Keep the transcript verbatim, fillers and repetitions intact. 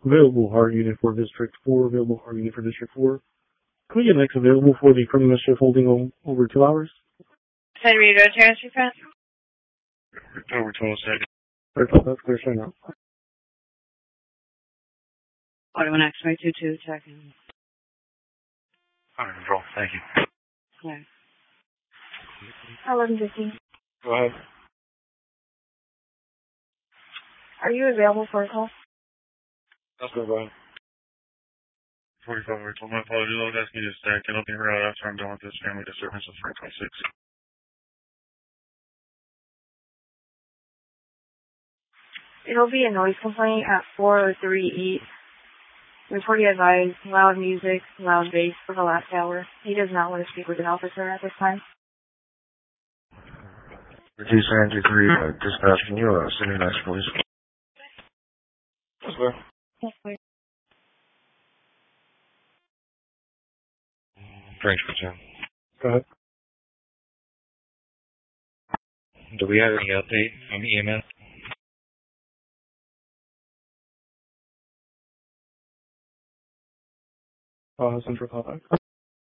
Available hard unit for District four, available hard unit for District four. Can we get next available for the criminal shift holding on over two hours? San Diego transfer fast. Over twelve seconds. That's clear, showing up. Auto one X Y two two checking. Under control, thank you. Yeah. eleven fifteen. Go ahead. Are you available for a call? Let's go, go ahead. forty-five, I told my apologies. I was asking you to stay. Can help me right after I'm done with this family disturbance of three twenty-six. It'll be a noise complaint at four oh three East. Report advised, loud music, loud bass for the last hour. He does not want to speak with an officer at this time. Two Sandy three, uh, dispatch, can you uh, send me next, please? Yes, sir. Yes, please. Thanks, Jim. Go ahead. Do we have any update on E M S? Uh, Central callback.